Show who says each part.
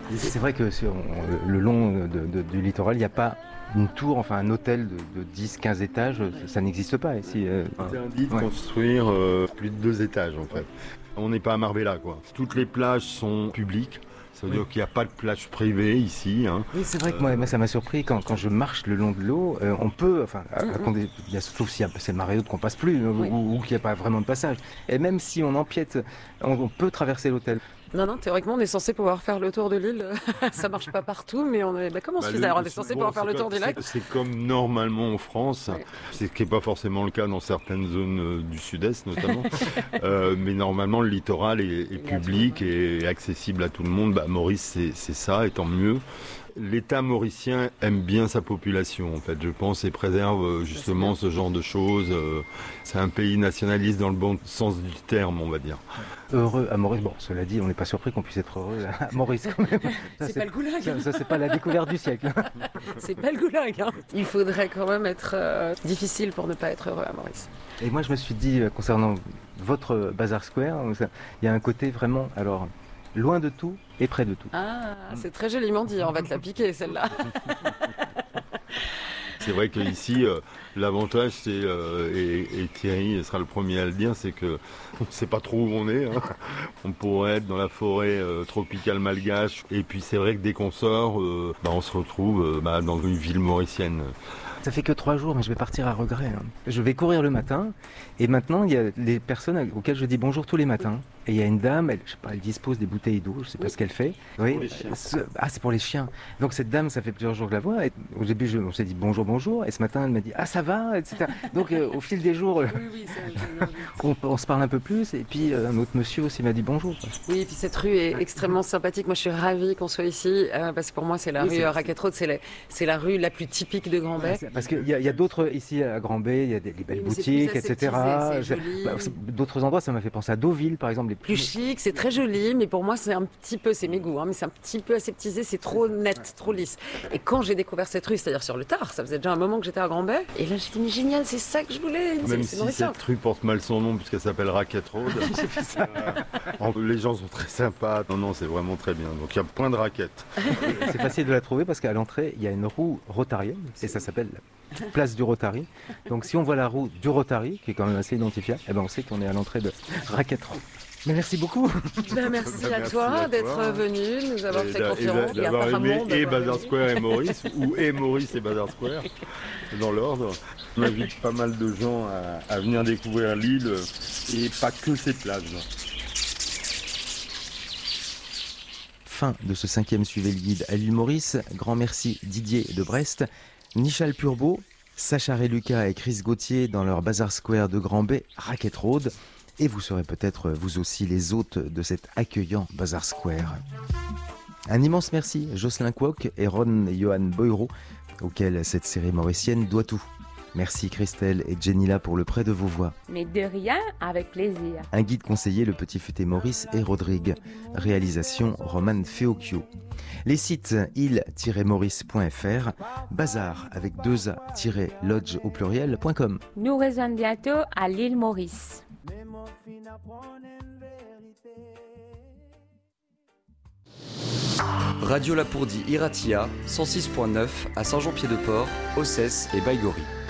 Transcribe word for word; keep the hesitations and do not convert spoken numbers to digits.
Speaker 1: C'est vrai que sur le long de, de, du littoral, il n'y a pas une tour, enfin un hôtel de, de dix quinze étages, ça n'existe pas ici. Euh,
Speaker 2: Interdit de
Speaker 1: ouais.
Speaker 2: construire euh, plus de deux étages en fait. On n'est pas à Marbella quoi. Toutes les plages sont publiques. Ça veut
Speaker 1: Oui.
Speaker 2: dire qu'il n'y a pas de plage privée ici. Hein.
Speaker 1: Oui, c'est vrai que moi, moi ça m'a surpris quand, quand je marche le long de l'eau, euh, on peut, enfin, à, à, condé- il y a- sauf si c'est le marée haute qu'on passe plus ou,
Speaker 3: Oui.
Speaker 1: ou, ou qu'il n'y a pas vraiment de passage. Et même si on empiète, on, on peut traverser l'hôtel.
Speaker 3: Non, non, théoriquement, on est censé pouvoir faire le tour de l'île. Ça marche pas partout, mais on est. Bah, comment on se
Speaker 2: Bah,
Speaker 3: fait
Speaker 2: le-
Speaker 3: d'ailleurs? On est censé
Speaker 2: bon,
Speaker 3: pouvoir faire
Speaker 2: c'est
Speaker 3: le tour
Speaker 2: comme-
Speaker 3: du lac.
Speaker 2: C'est c'est comme normalement en France,
Speaker 3: Ouais.
Speaker 2: c'est ce qui n'est pas forcément le cas dans certaines zones euh, du sud-est notamment. Euh, mais normalement le littoral est, est public et accessible à tout le monde. Bah, Maurice c'est c'est ça, et tant mieux. L'État mauricien aime bien sa population, en fait, je pense, et préserve euh, justement ce genre de choses. euh, C'est un pays nationaliste dans le bon sens du terme, on va dire.
Speaker 1: Heureux à Maurice. Bon, cela dit, on n'est pas surpris qu'on puisse être heureux à Maurice quand même. Ça,
Speaker 3: C'est pas le goulag.
Speaker 1: ça, ça, c'est pas la découverte du siècle.
Speaker 3: C'est pas le goulag. Hein. Il faudrait quand même être euh, difficile pour ne pas être heureux à Maurice.
Speaker 1: Et moi, je me suis dit, euh, concernant votre Bazar Square, ça- il y a un côté vraiment, alors, loin de tout et près de tout.
Speaker 3: Ah, c'est très joliment dit. On va te la piquer, celle-là.
Speaker 2: C'est vrai qu'ici, euh, l'avantage, c'est, euh, et, et Thierry sera le premier à le dire, c'est que on ne sait pas trop où on est. Hein. On pourrait être dans la forêt euh, tropicale malgache. Et puis c'est vrai que dès qu'on sort, euh, bah, on se retrouve euh, bah, dans une ville mauricienne.
Speaker 1: Ça fait que trois jours, mais je vais partir à regret. Hein. Je vais courir le matin, et maintenant, il y a les personnes auxquelles je dis bonjour tous les matins. Et il y a une dame, elle, je sais pas, elle dispose des bouteilles d'eau, je sais pas
Speaker 3: Oui.
Speaker 1: ce qu'elle fait. Oui.
Speaker 2: pour les chiens.
Speaker 1: Ce- Ah, c'est pour les chiens. Donc cette dame, ça fait plusieurs jours que je la vois. Et au début, je, on s'est dit bonjour, bonjour. Et ce matin, elle m'a dit ah ça va, et cetera. Donc euh, au fil des jours, euh,
Speaker 3: Oui, oui, c'est-
Speaker 1: on, on se parle un peu plus. Et puis euh, un autre monsieur aussi m'a dit bonjour. quoi.
Speaker 3: Oui, et puis cette rue est extrêmement sympathique. Moi, je suis ravie qu'on soit ici, euh, parce que pour moi, c'est la
Speaker 1: Oui,
Speaker 3: rue
Speaker 1: c'est-
Speaker 3: euh, Racket Road, c'est la, c'est la rue la plus typique de Grand-Bay.
Speaker 1: Parce qu'il y a, il y a d'autres ici à Grand-Bay, il y a des, des belles
Speaker 3: Oui, mais c'est
Speaker 1: boutiques,
Speaker 3: plus
Speaker 1: et cetera.
Speaker 3: aseptisé, c'est
Speaker 1: Je-
Speaker 3: joli.
Speaker 1: bah, c'est- d'autres endroits, ça m'a fait penser à Deauville, par exemple. Les
Speaker 3: Plus chic, c'est très joli, mais pour moi, c'est un petit peu, c'est mes goûts, hein, mais c'est un petit peu aseptisé, c'est trop net, trop lisse. Et quand j'ai découvert cette rue, c'est-à-dire sur le tard, ça faisait déjà un moment que j'étais à Grand-Bay, et là, j'ai dit, mais génial, c'est ça que je voulais. C'est-
Speaker 2: Même
Speaker 3: c'est
Speaker 2: si
Speaker 3: nourrissant.
Speaker 2: cette rue porte mal son nom puisqu'elle s'appelle Racket Road. Euh, les gens sont très sympas. Non, non, c'est vraiment très bien. Donc il y a plein de raquettes.
Speaker 1: C'est facile de la trouver parce qu'à l'entrée, il y a une roue rotarienne et ça s'appelle la place du Rotary. Donc si on voit la roue du Rotary, qui est quand même assez identifiable, eh ben on sait qu'on est à l'entrée de Racket Road. Mais merci beaucoup.
Speaker 3: Ben, merci
Speaker 2: Ben,
Speaker 3: à
Speaker 2: merci
Speaker 3: toi
Speaker 2: à
Speaker 3: d'être
Speaker 2: toi.
Speaker 3: venu, de nous avoir
Speaker 2: Et
Speaker 3: fait
Speaker 2: d'a- et
Speaker 3: confiance.
Speaker 2: d'a-
Speaker 3: Et
Speaker 2: d'avoir
Speaker 3: apparemment,
Speaker 2: aimé et
Speaker 3: d'avoir
Speaker 2: Bazar
Speaker 3: aimé.
Speaker 2: Square et Maurice, ou et Maurice et Bazar Square, dans l'ordre. On invite pas mal de gens à, à venir découvrir l'île, et pas que ses plages.
Speaker 1: Fin de ce cinquième Suivez le guide à l'île Maurice. Grand merci Didier de Brest, Nichal Purbeau, Sacha Reluca et Chris Gauthier dans leur Bazar Square de Grand-Bay, Racket Road. Et vous serez peut-être vous aussi les hôtes de cet accueillant Bazar Square. Un immense merci Jocelyn Kwok et Ron Johan Boyro, auxquels cette série mauricienne doit tout. Merci Christelle et Jenila pour le prêt de vos voix.
Speaker 4: Mais de rien, avec plaisir.
Speaker 1: Un guide conseillé, le petit futé Maurice et Rodrigue. Réalisation Roman Feocchio. Les sites île tiret maurice point f r, bazar avec deux a lodge au pluriel point com.
Speaker 4: Nous rejoignons bientôt à l'île Maurice.
Speaker 5: Radio Lapourdie Iratia, cent six point neuf à Saint-Jean-Pied-de-Port, Ossès et Baïgorry.